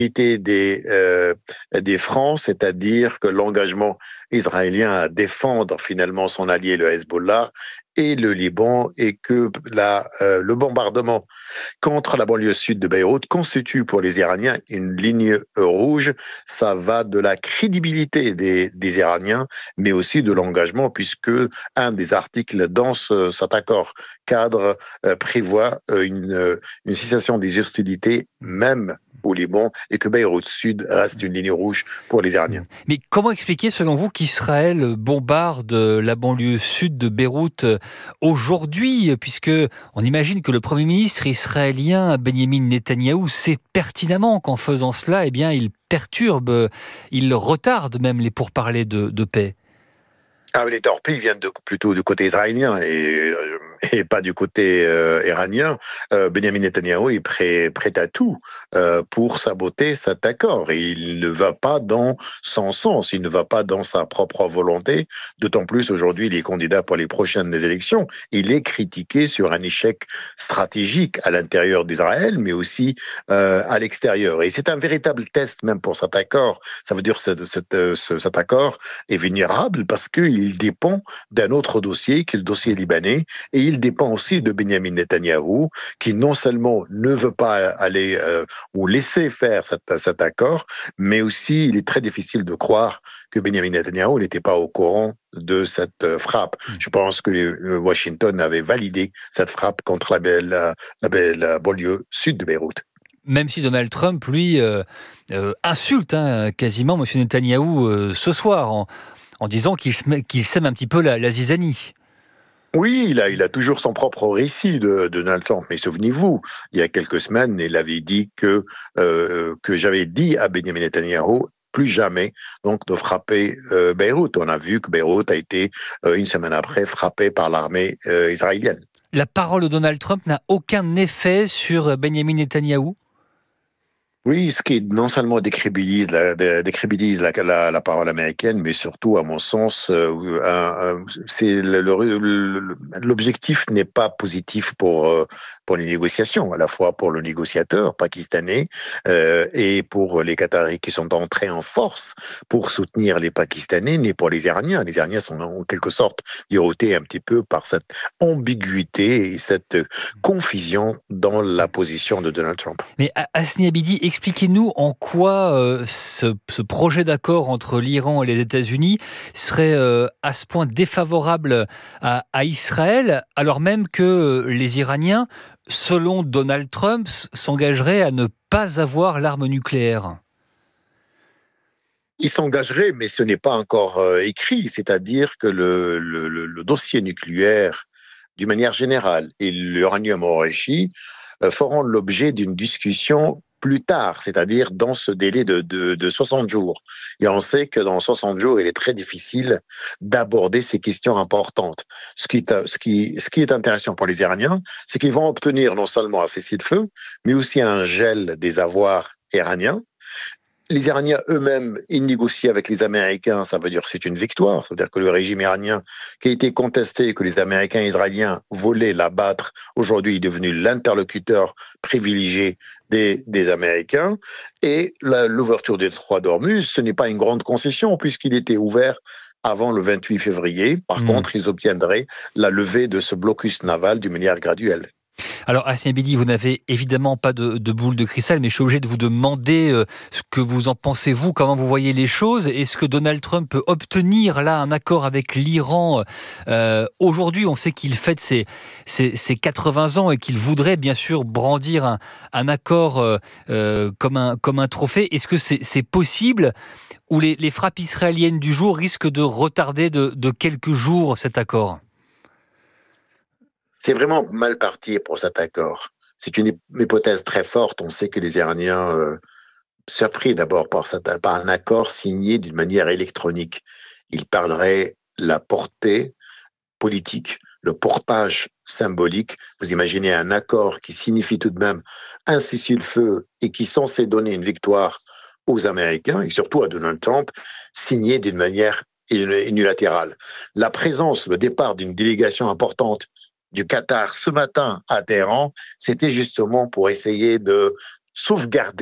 des fronts, c'est-à-dire que l'engagement israélien à défendre finalement son allié le Hezbollah et le Liban, et que le bombardement contre la banlieue sud de Beyrouth constitue pour les Iraniens une ligne rouge. Ça va de la crédibilité des Iraniens, mais aussi de l'engagement, puisque un des articles dans cet accord cadre prévoit une cessation des hostilités, même au Liban, et que Beyrouth Sud reste une ligne rouge pour les Iraniens. Mais comment expliquer, selon vous, qu'Israël bombarde la banlieue sud de Beyrouth aujourd'hui, puisque on imagine que le Premier ministre israélien Benjamin Netanyahou sait pertinemment qu'en faisant cela, eh bien, il perturbe, il retarde même les pourparlers de paix. Ah, les torpilles viennent plutôt du côté israélien et pas du côté iranien. Benjamin Netanyahou est prêt à tout pour saboter cet accord. Et il ne va pas dans son sens, il ne va pas dans sa propre volonté. D'autant plus aujourd'hui, il est candidat pour les prochaines élections. Il est critiqué sur un échec stratégique à l'intérieur d'Israël, mais aussi à l'extérieur. Et c'est un véritable test même pour cet accord. Ça veut dire que cet accord est vulnérable parce qu'il dépend d'un autre dossier, qui est le dossier libanais, et il dépend aussi de Benjamin Netanyahou, qui non seulement ne veut pas aller ou laisser faire cet accord, mais aussi il est très difficile de croire que Benjamin Netanyahou n'était pas au courant de cette frappe. Je pense que Washington avait validé cette frappe contre la belle banlieue sud de Beyrouth. Même si Donald Trump, lui, insulte quasiment M. Netanyahou ce soir, en disant qu'il sème un petit peu la zizanie. Oui, il a toujours son propre récit de Donald Trump. Mais souvenez-vous, il y a quelques semaines, il avait dit que j'avais dit à Benjamin Netanyahou plus jamais donc de frapper Beyrouth. On a vu que Beyrouth a été une semaine après frappé par l'armée israélienne. La parole de Donald Trump n'a aucun effet sur Benjamin Netanyahou? Oui, ce qui non seulement décrédibilise la parole américaine, mais surtout, à mon sens, l'objectif n'est pas positif pour les négociations, à la fois pour le négociateur pakistanais et pour les Qataris qui sont entrés en force pour soutenir les Pakistanais, mais pour les Iraniens. Les Iraniens sont en quelque sorte irrités un petit peu par cette ambiguïté et cette confusion dans la position de Donald Trump. Mais Hasni Abidi, expliquez-nous en quoi ce projet d'accord entre l'Iran et les États-Unis serait à ce point défavorable à Israël, alors même que les Iraniens, selon Donald Trump, s'engageraient à ne pas avoir l'arme nucléaire. Il s'engagerait, mais ce n'est pas encore écrit. C'est-à-dire que le dossier nucléaire, d'une manière générale, et l'uranium enrichi feront l'objet d'une discussion plus tard, c'est-à-dire dans ce délai de 60 jours. Et on sait que dans 60 jours, il est très difficile d'aborder ces questions importantes. Ce qui est intéressant pour les Iraniens, c'est qu'ils vont obtenir non seulement un cessez-le-feu, mais aussi un gel des avoirs iraniens. Les Iraniens eux-mêmes, ils négocient avec les Américains, ça veut dire que c'est une victoire, ça veut dire que le régime iranien qui a été contesté, que les Américains et Israéliens voulaient l'abattre, aujourd'hui est devenu l'interlocuteur privilégié des Américains. Et l'ouverture des détroit d'Ormuz, ce n'est pas une grande concession puisqu'il était ouvert avant le 28 février. Par contre, ils obtiendraient la levée de ce blocus naval d'une manière graduelle. Alors, Hasni Abidi, vous n'avez évidemment pas de boule de cristal, mais je suis obligé de vous demander ce que vous en pensez, vous, comment vous voyez les choses. Est-ce que Donald Trump peut obtenir là un accord avec l'Iran aujourd'hui? On sait qu'il fête ses 80 ans et qu'il voudrait bien sûr brandir un accord comme un trophée. Est-ce que c'est possible, ou les frappes israéliennes du jour risquent de retarder de quelques jours cet accord? C'est vraiment mal parti pour cet accord. C'est une hypothèse très forte. On sait que les Iraniens, surpris d'abord par un accord signé d'une manière électronique, ils perdraient la portée politique, le portage symbolique. Vous imaginez un accord qui signifie tout de même un cessez-le-feu et qui est censé donner une victoire aux Américains et surtout à Donald Trump, signé d'une manière unilatérale. La présence, le départ d'une délégation importante du Qatar ce matin à Téhéran, c'était justement pour essayer de sauvegarder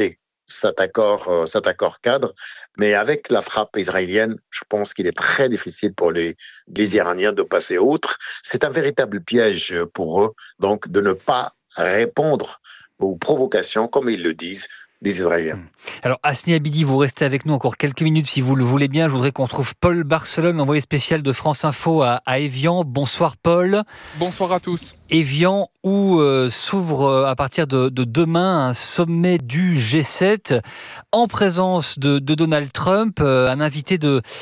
cet accord cadre. Mais avec la frappe israélienne, je pense qu'il est très difficile pour les Iraniens de passer outre. C'est un véritable piège pour eux, donc de ne pas répondre aux provocations, comme ils le disent, des Israéliens. Alors, Hasni Abidi, vous restez avec nous encore quelques minutes si vous le voulez bien. Je voudrais qu'on trouve Paul Barcelone, envoyé spécial de France Info à Évian. Bonsoir Paul. Bonsoir à tous. Évian, où s'ouvre à partir de demain un sommet du G7 en présence de Donald Trump, un invité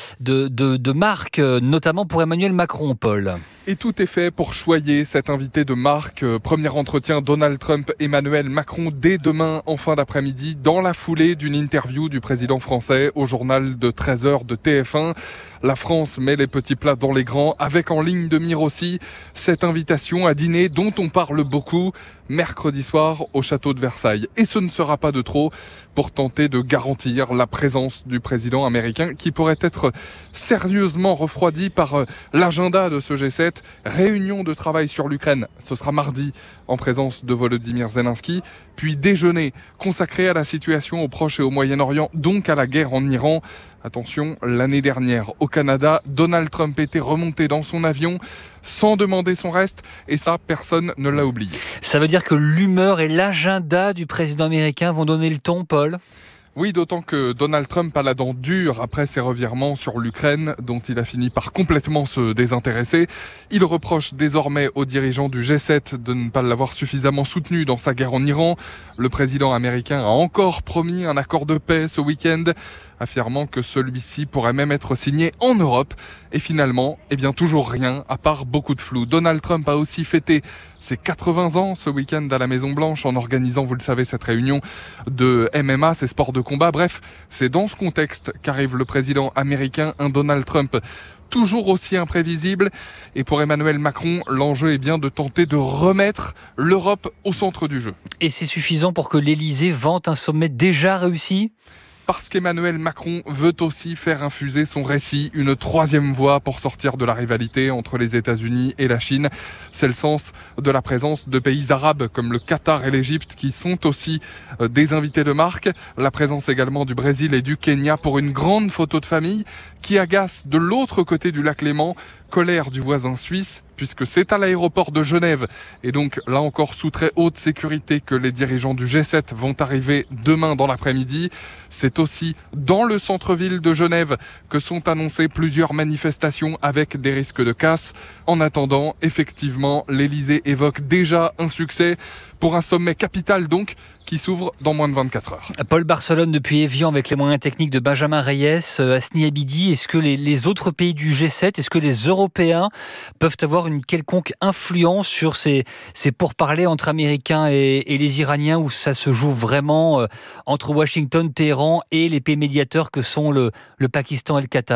de marque, notamment pour Emmanuel Macron, Paul. Et tout est fait pour choyer cet invité de marque. Premier entretien Donald Trump-Emmanuel Macron dès demain en fin d'après-midi, dans la foulée d'une interview du président français au journal de 13h de TF1. La France met les petits plats dans les grands, avec en ligne de mire aussi cette invitation à dîner dont on parle beaucoup mercredi soir au château de Versailles. Et ce ne sera pas de trop pour tenter de garantir la présence du président américain qui pourrait être sérieusement refroidi par l'agenda de ce G7. Réunion de travail sur l'Ukraine, ce sera mardi en présence de Volodymyr Zelensky, puis déjeuner consacré à la situation au Proche et au Moyen-Orient, donc à la guerre en Iran. Attention, l'année dernière, au Canada, Donald Trump était remonté dans son avion sans demander son reste, et ça, personne ne l'a oublié. Ça veut dire que l'humeur et l'agenda du président américain vont donner le ton, Paul ? Oui, d'autant que Donald Trump a la dent dure après ses revirements sur l'Ukraine, dont il a fini par complètement se désintéresser. Il reproche désormais aux dirigeants du G7 de ne pas l'avoir suffisamment soutenu dans sa guerre en Iran. Le président américain a encore promis un accord de paix ce week-end, affirmant que celui-ci pourrait même être signé en Europe. Et finalement, toujours rien, à part beaucoup de flou. Donald Trump a aussi fêté ses 80 ans ce week-end à la Maison-Blanche en organisant, vous le savez, cette réunion de MMA, ces sports de combat. Bref, c'est dans ce contexte qu'arrive le président américain, un Donald Trump toujours aussi imprévisible. Et pour Emmanuel Macron, l'enjeu est bien de tenter de remettre l'Europe au centre du jeu. Et c'est suffisant pour que l'Elysée vante un sommet déjà réussi ? Parce qu'Emmanuel Macron veut aussi faire infuser son récit, une troisième voie pour sortir de la rivalité entre les États-Unis et la Chine. C'est le sens de la présence de pays arabes comme le Qatar et l'Égypte qui sont aussi des invités de marque. La présence également du Brésil et du Kenya pour une grande photo de famille qui agace de l'autre côté du lac Léman. Colère du voisin suisse, puisque c'est à l'aéroport de Genève, et donc là encore sous très haute sécurité que les dirigeants du G7 vont arriver demain dans l'après-midi. C'est aussi dans le centre-ville de Genève que sont annoncées plusieurs manifestations avec des risques de casse. En attendant, effectivement, l'Elysée évoque déjà un succès pour un sommet capital donc, qui s'ouvre dans moins de 24 heures. Paul Barcelone depuis Évian avec les moyens techniques de Benjamin Reyes, Hasni Abidi. Est-ce que les autres pays du G7, est-ce que les Européens peuvent avoir une quelconque influence sur ces pourparlers entre Américains et les Iraniens où ça se joue vraiment entre Washington, Téhéran et les pays médiateurs que sont le Pakistan et le Qatar ?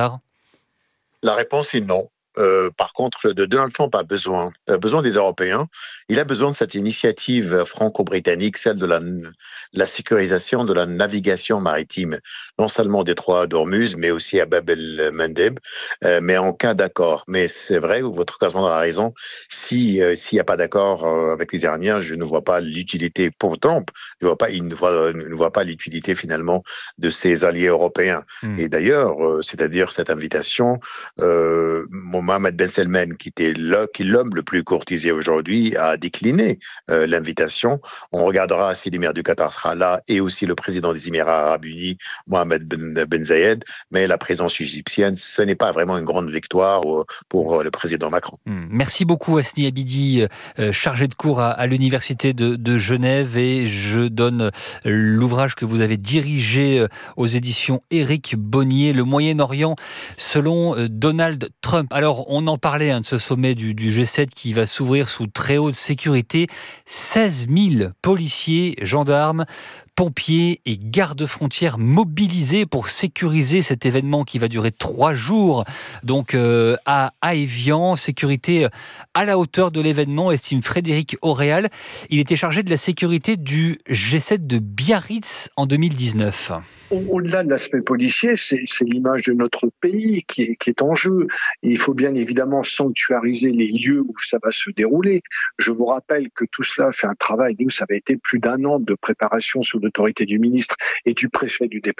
La réponse est non. Par contre, Donald Trump a besoin des Européens. Il a besoin de cette initiative franco-britannique, celle de la sécurisation de la navigation maritime, non seulement au détroit d'Ormuz, mais aussi à Bab el-Mandeb, mais en cas d'accord. Mais c'est vrai, votre correspondant a raison, s'il n'y a pas d'accord avec les Iraniens, je ne vois pas l'utilité pour Trump, il ne voit pas l'utilité finalement de ses alliés européens. Et d'ailleurs, c'est-à-dire cette invitation, Mohammed Ben Salman, qui est l'homme le plus courtisé aujourd'hui, a décliné l'invitation. On regardera si l'émir du Qatar sera là et aussi le président des Émirats arabes unis, Mohammed Ben Zayed. Mais la présence égyptienne, ce n'est pas vraiment une grande victoire pour le président Macron. Merci beaucoup Hasni Abidi, chargé de cours à l'université de Genève, et je donne l'ouvrage que vous avez dirigé aux éditions Éric Bonnier, Le Moyen-Orient selon Donald Trump. Alors, on en parlait de ce sommet du G7 qui va s'ouvrir sous très haute sécurité. 16 000 policiers, gendarmes, pompiers et gardes-frontières mobilisés pour sécuriser cet événement qui va durer 3 jours. Donc à Évian, sécurité à la hauteur de l'événement, estime Frédéric Auréal. Il était chargé de la sécurité du G7 de Biarritz en 2019. Au-delà de l'aspect policier, c'est l'image de notre pays qui est en jeu. Il faut bien évidemment sanctuariser les lieux où ça va se dérouler. Je vous rappelle que tout cela fait un travail. Nous, ça avait été plus d'1 an de préparation sous sous l'autorité du ministre et du préfet du département.